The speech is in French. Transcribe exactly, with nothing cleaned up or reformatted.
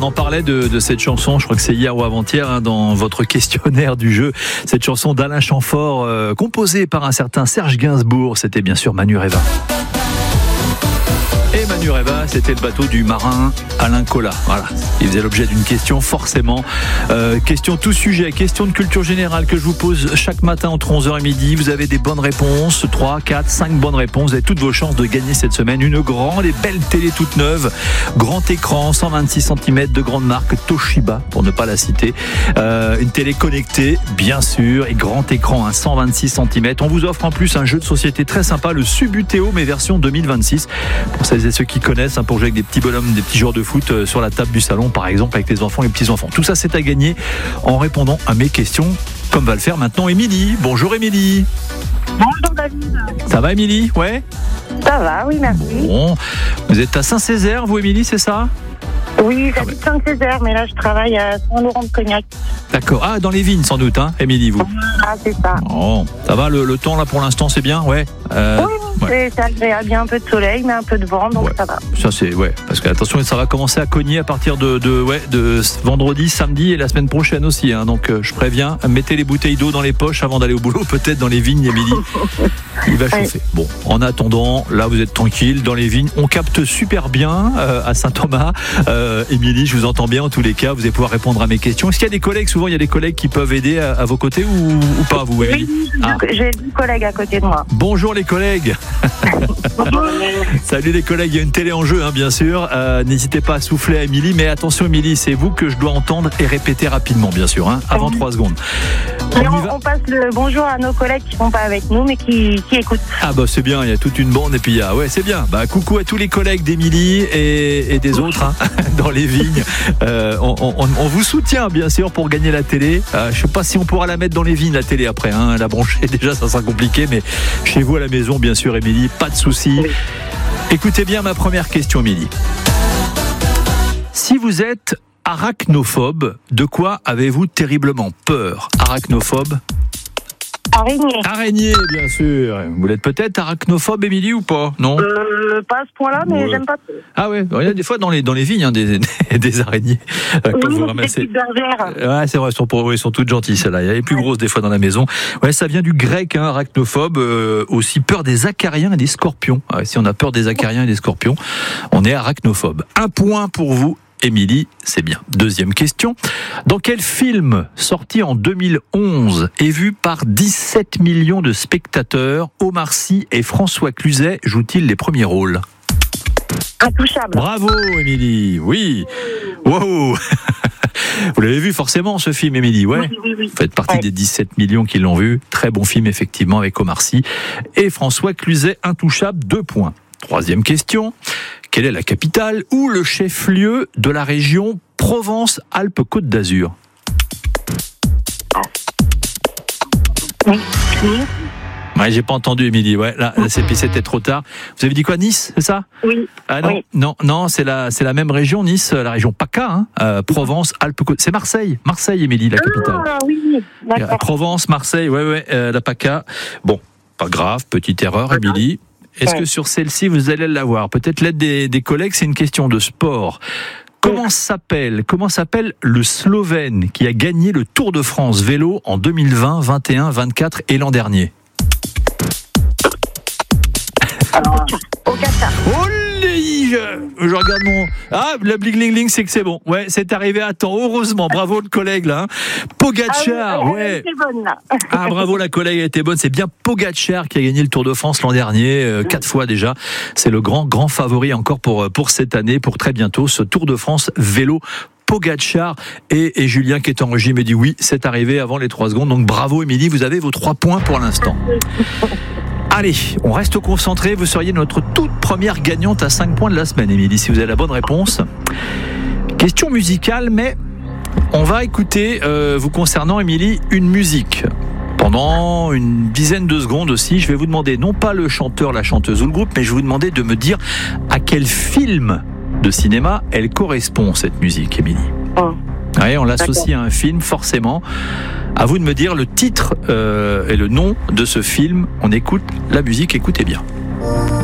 en parlait de, de cette chanson, je crois que c'est hier ou avant-hier, hein, dans votre questionnaire du jeu. Cette chanson d'Alain Chamfort, euh, composée par un certain Serge Gainsbourg, c'était bien sûr Manu Reva. Et Manu Reva, c'était le bateau du marin Alain Colas. Voilà, il faisait l'objet d'une question forcément. Euh, question tout sujet, question de culture générale que je vous pose chaque matin entre onze heures et midi. Vous avez des bonnes réponses, trois, quatre, cinq bonnes réponses. Vous avez toutes vos chances de gagner cette semaine une grande et belle télé toute neuve. Grand écran, cent vingt-six centimètres de grande marque Toshiba, pour ne pas la citer. Euh, une télé connectée, bien sûr, et grand écran, hein, cent vingt-six centimètres. On vous offre en plus un jeu de société très sympa, le Subutéo, mais version deux mille vingt-six. Pour celles et ceux qui connaissent, hein, pour jouer avec des petits bonhommes, des petits joueurs de foot euh, sur la table du salon, par exemple, avec les enfants et les petits-enfants. Tout ça, c'est à gagner en répondant à mes questions, comme va le faire maintenant Émilie. Bonjour Émilie. Bonjour David. Ça va Émilie? Ouais. Ça va, oui, merci. Bon. Vous êtes à Saint-Césaire, vous Émilie, c'est ça? Oui, j'habite Saint-Césaire, mais là je travaille à Saint-Laurent-de-Cognac. D'accord. Ah, dans les vignes sans doute, hein, Émilie, vous? Ah, c'est ça. Bon. Ça va, le, le temps là pour l'instant, c'est bien? Ouais. Euh, oui, ouais. C'est agréable. Il y a un peu de soleil, mais un peu de vent, donc ouais. Ça va. Ça c'est ouais, parce que attention, ça va commencer à cogner à partir de, de ouais de vendredi, samedi et la semaine prochaine aussi. Hein, donc euh, je préviens, mettez les bouteilles d'eau dans les poches avant d'aller au boulot, peut-être dans les vignes, Émilie. Il va chauffer. Bon, en attendant, là vous êtes tranquille dans les vignes. On capte super bien euh, à Saint-Thomas. Euh, Émilie, je vous entends bien en tous les cas. Vous allez pouvoir répondre à mes questions. Est-ce qu'il y a des collègues? Souvent, il y a des collègues qui peuvent aider à, à vos côtés ou, ou pas, vous, Émilie? Oui, ah. J'ai deux collègues à côté de moi. Bonjour les collègues. Salut les collègues, il y a une télé en jeu, hein, bien sûr. Euh, n'hésitez pas à souffler à Émilie, mais attention Émilie, c'est vous que je dois entendre et répéter rapidement, bien sûr, hein, avant trois secondes. On, on, on passe le bonjour à nos collègues qui ne sont pas avec nous, mais qui, qui écoutent. Ah bah c'est bien, il y a toute une bande et puis il y a, ouais c'est bien. Bah coucou à tous les collègues d'Émilie et, et des autres hein, dans les vignes. Euh, on, on, on vous soutient bien sûr pour gagner la télé. Euh, je sais pas si on pourra la mettre dans les vignes la télé après, hein, la brancher déjà ça sera compliqué, mais chez vous à la maison bien sûr Émilie, pas de souci. Oui. Écoutez bien ma première question Émilie. Si vous êtes arachnophobe, de quoi avez-vous terriblement peur? Arachnophobe? Araignée. Araignée, bien sûr. Vous l'êtes peut-être arachnophobe, Émilie, ou pas? Non euh, Pas à ce point-là, mais ouais. J'aime pas. Ah ouais, il y a des fois dans les, dans les vignes, hein, des, des araignées. Oui, quand vous ramassez. Des petites bergères. Ouais, c'est vrai, elles sont, elles sont toutes gentilles, celles-là. Il y a les plus grosses des fois dans la maison. Ouais, ça vient du grec, hein, arachnophobe. Euh, aussi peur des acariens et des scorpions. Ouais, si on a peur des acariens et des scorpions, on est arachnophobe. Un point pour vous. Émilie, c'est bien. Deuxième question. Dans quel film sorti en deux mille onze et vu par dix-sept millions de spectateurs, Omar Sy et François Cluzet jouent-ils les premiers rôles? Intouchable. Bravo, Émilie. Oui. Wow. Vous l'avez vu forcément ce film, Émilie, ouais. Oui, oui, oui. Vous faites partie ouais. des dix-sept millions qui l'ont vu. Très bon film, effectivement, avec Omar Sy et François Cluzet. Intouchable, deux points. Troisième question. Quelle est la capitale ou le chef-lieu de la région Provence-Alpes-Côte d'Azur? Oui. Oui. Ouais, j'ai pas entendu, Émilie. Ouais, là, c'est, c'était trop tard. Vous avez dit quoi, Nice, c'est ça? Oui. Ah non, oui. non, non, c'est la, c'est la même région, Nice, la région PACA, hein, euh, Provence, Alpes-Côte. C'est Marseille, Marseille, Émilie, la capitale. Ah oui, d'accord. Provence, Marseille, ouais, ouais, euh, la PACA. Bon, pas grave, petite erreur, Émilie. Est-ce ouais. que sur celle-ci, vous allez l'avoir? Peut-être l'aide des, des collègues, c'est une question de sport. Comment s'appelle, comment s'appelle le Slovène qui a gagné le Tour de France vélo en deux mille vingt, vingt et un, vingt-quatre et l'an dernier? Alors, au Qatar. Oh je, je regarde mon... Ah, le bling-ling-ling, c'est que c'est bon. Ouais, c'est arrivé à temps. Heureusement, bravo le collègue, là. Pogacar, ah, oui, ouais. Elle était bonne, là. Ah, bravo la collègue, elle était bonne. C'est bien Pogacar qui a gagné le Tour de France l'an dernier, euh, quatre fois déjà. C'est le grand, grand favori encore pour, pour cette année, pour très bientôt, ce Tour de France vélo. Pogacar et, et Julien qui est en régie me dit oui, c'est arrivé avant les trois secondes. Donc bravo Émilie, vous avez vos trois points pour l'instant. Allez, on reste concentré. Vous seriez notre toute première gagnante à cinq points de la semaine, Émilie, si vous avez la bonne réponse. Question musicale, mais on va écouter, euh, vous concernant, Émilie, une musique. Pendant une dizaine de secondes aussi, je vais vous demander, non pas le chanteur, la chanteuse ou le groupe, mais je vais vous demander de me dire à quel film de cinéma elle correspond, cette musique, Émilie. Oh. Ouais, on l'associe D'accord. à un film, forcément. À vous de me dire le titre euh, et le nom de ce film. On écoute la musique, écoutez bien.